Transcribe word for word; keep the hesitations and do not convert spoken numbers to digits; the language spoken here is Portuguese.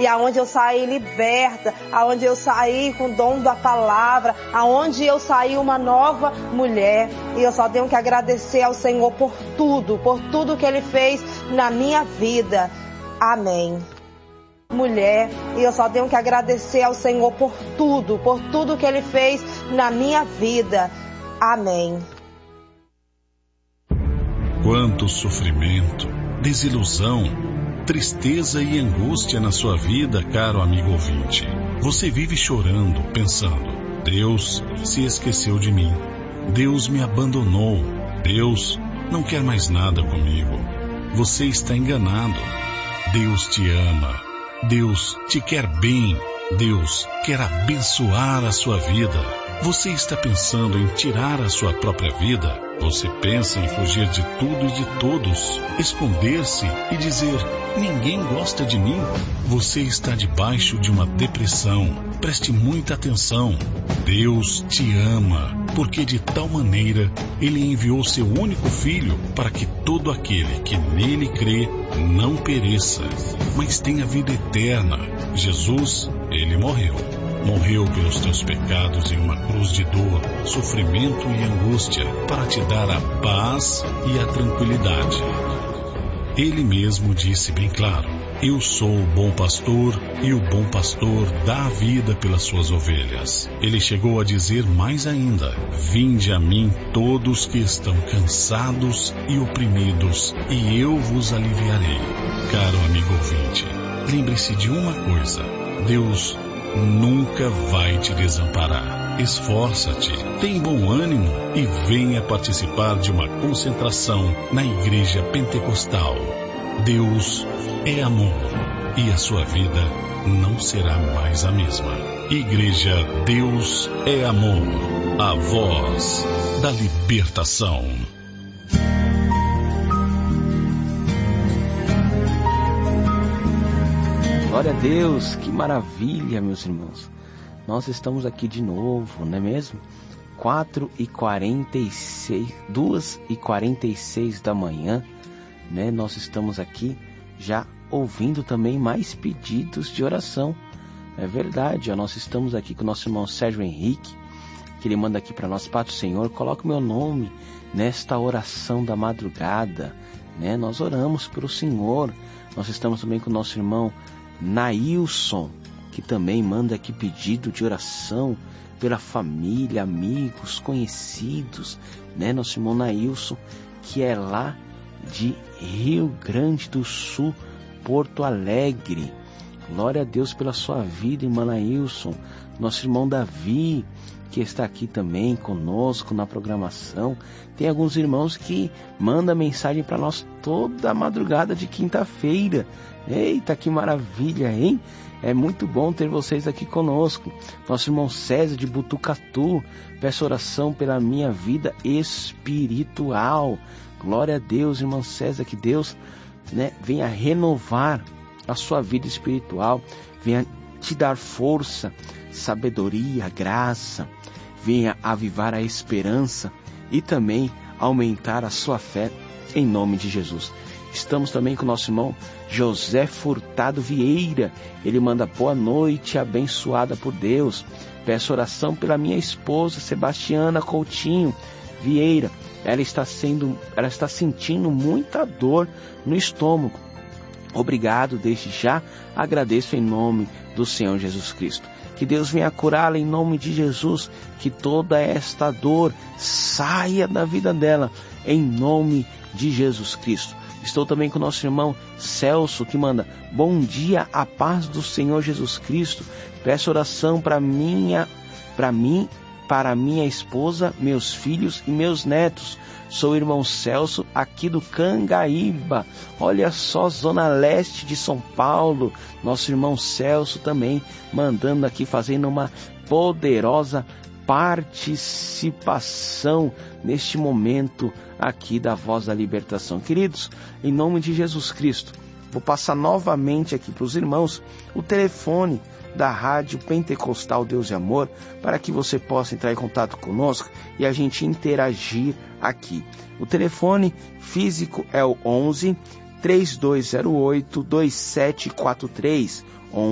e aonde eu saí liberta, aonde eu saí com o dom da palavra, aonde eu saí uma nova mulher. E eu só tenho que agradecer ao Senhor por tudo, por tudo que Ele fez na minha vida. Amém. Mulher, e eu só tenho que agradecer ao Senhor por tudo, por tudo que Ele fez na minha vida. Amém. Quanto sofrimento, desilusão, tristeza e angústia na sua vida, caro amigo ouvinte. Você vive chorando, pensando: Deus se esqueceu de mim, Deus me abandonou, Deus não quer mais nada comigo. Você está enganado. Deus te ama, Deus te quer bem, Deus quer abençoar a sua vida. Você está pensando em tirar a sua própria vida? Você pensa em fugir de tudo e de todos, esconder-se e dizer: ninguém gosta de mim? Você está debaixo de uma depressão. Preste muita atenção. Deus te ama, porque de tal maneira Ele enviou seu único Filho para que todo aquele que nele crê não pereça, mas tenha vida eterna. Jesus, Ele morreu. Morreu pelos teus pecados em uma cruz de dor, sofrimento e angústia, para te dar a paz e a tranquilidade. Ele mesmo disse bem claro: eu sou o bom pastor, e o bom pastor dá a vida pelas suas ovelhas. Ele chegou a dizer mais ainda: vinde a mim todos que estão cansados e oprimidos, e eu vos aliviarei. Caro amigo ouvinte, lembre-se de uma coisa: Deus nunca vai te desamparar. Esforça-te, tem bom ânimo e venha participar de uma concentração na Igreja Pentecostal. Deus é amor e a sua vida não será mais a mesma. Igreja Deus é Amor, a voz da libertação. Glória a Deus, que maravilha, meus irmãos. Nós estamos aqui de novo, não é mesmo? quatro e quarenta e seis, duas e quarenta e seis da manhã, né? Nós estamos aqui já ouvindo também mais pedidos de oração. É verdade, ó, nós estamos aqui com o nosso irmão Sérgio Henrique, que ele manda aqui para nós: Pátrio Senhor, coloque o meu nome nesta oração da madrugada, né? Nós oramos pelo Senhor. Nós estamos também com o nosso irmão Nailson, que também manda aqui pedido de oração pela família, amigos, conhecidos, né? Nosso irmão Nailson, que é lá de Rio Grande do Sul, Porto Alegre. Glória a Deus pela sua vida, irmão Nailson. Nosso irmão Davi, que está aqui também conosco na programação. Tem alguns irmãos que mandam mensagem para nós toda a madrugada de quinta-feira. Eita, que maravilha, hein? É muito bom ter vocês aqui conosco. Nosso irmão César de Butucatu: peço oração pela minha vida espiritual. Glória a Deus, irmão César, que Deus, né, venha renovar a sua vida espiritual, venha te dar força, sabedoria, graça, venha avivar a esperança e também aumentar a sua fé, em nome de Jesus. Estamos também com o nosso irmão José Furtado Vieira. Ele manda: boa noite, abençoada por Deus. Peço oração pela minha esposa Sebastiana Coutinho Vieira. Ela está sendo, ela está sentindo muita dor no estômago. Obrigado desde já, agradeço em nome do Senhor Jesus Cristo. Que Deus venha curá-la em nome de Jesus, que toda esta dor saia da vida dela, em nome de Jesus Cristo. Estou também com o nosso irmão Celso, que manda: bom dia, a paz do Senhor Jesus Cristo. Peço oração para minha, para mim, para minha esposa, meus filhos e meus netos. Sou o irmão Celso, aqui do Cangaíba. Olha só, zona leste de São Paulo. Nosso irmão Celso também mandando aqui, fazendo uma poderosa participação neste momento aqui da Voz da Libertação. Queridos, em nome de Jesus Cristo, vou passar novamente aqui para os irmãos o telefone da Rádio Pentecostal Deus e Amor, para que você possa entrar em contato conosco e a gente interagir aqui. O telefone físico é o onze, três dois zero oito, dois sete quatro três,